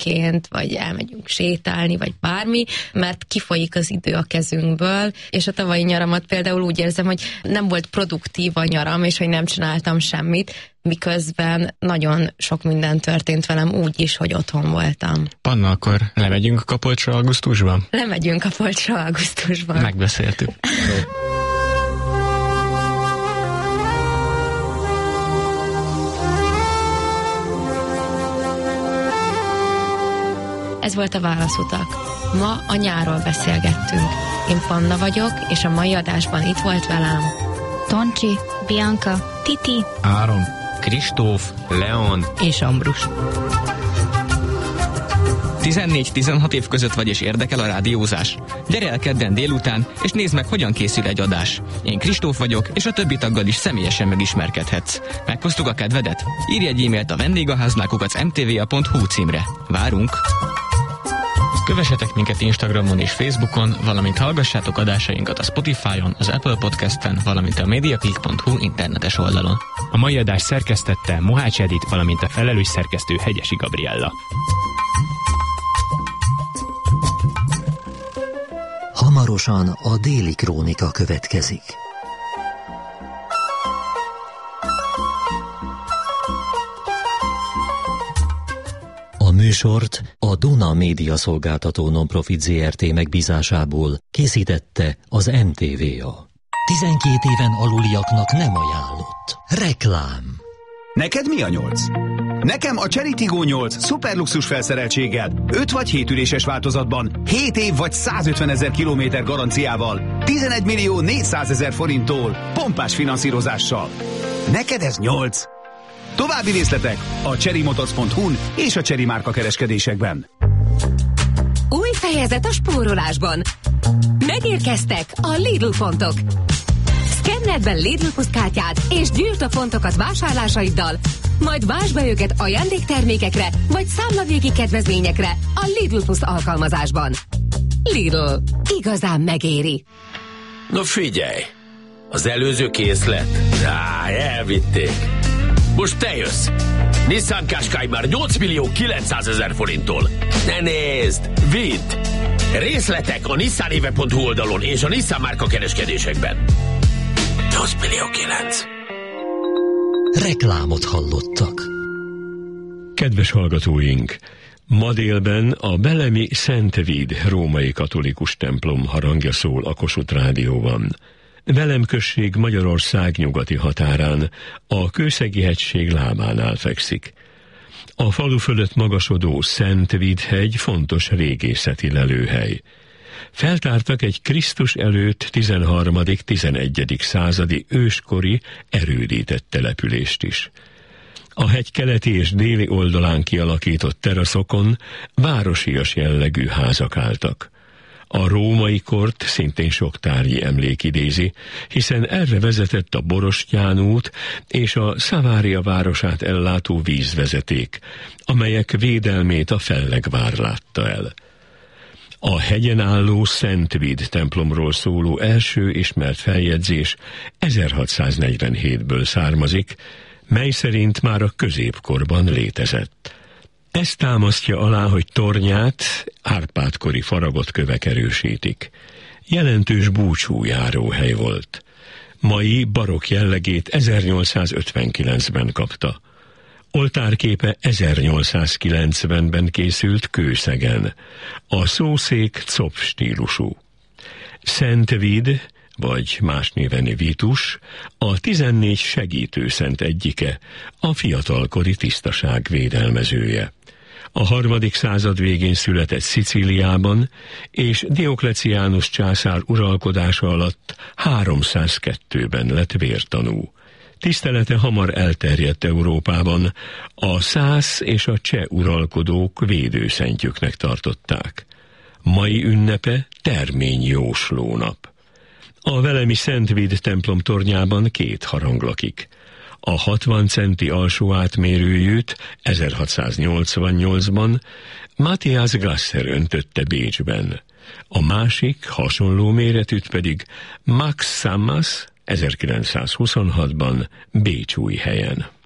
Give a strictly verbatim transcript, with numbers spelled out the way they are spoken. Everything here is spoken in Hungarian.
gyerekként, vagy elmegyünk sétálni, vagy bármi, mert kifolyik az idő a kezünkből, és a tavalyi nyaramat például úgy érzem, hogy nem volt produktív a nyaram, és hogy nem csináltam semmit, miközben nagyon sok minden történt velem úgy is, hogy otthon voltam. Panna, akkor lemegyünk a Kapolcsra augusztusban? Lemegyünk a Kapolcsra augusztusban. Megbeszéltük. Ez volt a Válaszutak. Ma a nyárról beszélgettünk. Én Panna vagyok, és a mai adásban itt volt velem Toncsi, Bianca, Titi, Áron, Kristóf, Leon és Ambrus. tizennégy-tizenhat év között vagy és érdekel a rádiózás? Gyere el kedden délután, és nézd meg, hogyan készül egy adás. Én Kristóf vagyok, és a többi taggal is személyesen megismerkedhetsz. Meghoztuk a kedvedet? Írj egy e-mailt a vendégháznál kukac m t v a pont h u címre. Várunk! Kövessetek minket Instagramon és Facebookon, valamint hallgassátok adásainkat a Spotify-on, az Apple Podcast-en, valamint a mediaclick pont h u internetes oldalon. A mai adást szerkesztette Mohács Edit, valamint a felelős szerkesztő Hegyesi Gabriella. Hamarosan a Déli Krónika következik. A műsort a Duna Média Szolgáltató Nonprofit zé er té megbízásából készítette az em té vé a. tizenkét éven aluliaknak nem ajánlott. Reklám. Neked mi a nyolc? Nekem a Chery Tiggo nyolc szuperluxus felszereltséggel, öt vagy hét üléses változatban, hét év vagy százötven ezer kilométer garanciával, tizenegy millió négyszázezer forinttól, pompás finanszírozással. Neked ez nyolc? További részletek a chery motors pont h u-n és a Chery márka kereskedésekben. Új fejezet a spórolásban. Megérkeztek a Lidl pontok. Szkenneld be Lidl Plus kártyát és gyűjtsd a pontokat vásárlásaiddal, majd vásd be őket ajándéktermékekre vagy számlavégi kedvezményekre a Lidl Plus alkalmazásban. Lidl. Igazán megéri. No figyelj! Az előző készlet? Á, elvitték. Most te jössz! Nissan Qashqai már nyolc millió kilencszázezer forinttól. Ne nézd! Vidd! Részletek a nissanéve pont hu oldalon és a Nissan márka kereskedésekben. nyolc millió kilenc. Reklámot hallottak. Kedves hallgatóink! Ma délben a belemi Szent Vid római katolikus templom harangja szól a Kossuth Rádióban. Velem község Magyarország nyugati határán, a Kőszegi-hegység lábánál fekszik. A falu fölött magasodó Szent Vid-hegy fontos régészeti lelőhely. Feltártak egy Krisztus előtt tizenharmadik-tizenegyedik századi őskori erődített települést is. A hegy keleti és déli oldalán kialakított teraszokon városias jellegű házak álltak. A római kort szintén sok tárgyi emlék idézi, hiszen erre vezetett a Borostyán út és a Szavária városát ellátó vízvezeték, amelyek védelmét a Fellegvár látta el. A hegyen álló Szent Vid templomról szóló első ismert feljegyzés ezerhatszáznegyvenhétből származik, mely szerint már a középkorban létezett. Ez támasztja alá, hogy tornyát Árpád-kori faragott kövek erősítik. Jelentős búcsújáróhely volt. Mai barokk jellegét ezernyolcszázötvenkilencben kapta. Oltárképe ezernyolcszázkilencvenben készült Kőszegen. A szószék cop stílusú. Szent Vid, vagy más néven Vitus, a tizennégy segítőszent egyike, a fiatalkori tisztaság védelmezője. A harmadik század végén született Szicíliában, és Diokleciánus császár uralkodása alatt háromszázkettőben lett vértanú. Tisztelete hamar elterjedt Európában, a szász és a cseh uralkodók védőszentjüknek tartották. Mai ünnepe Termény-jóslónap. A velemi Szent Vid templom tornyában két harang lakik. A hatvan centi alsó átmérőjűt ezerhatszáznyolcvannyolcban Matthias Gasser öntötte Bécsben. A másik, hasonló méretűt pedig Max Sammas ezerkilencszázhuszonhatban Bécsújhelyen.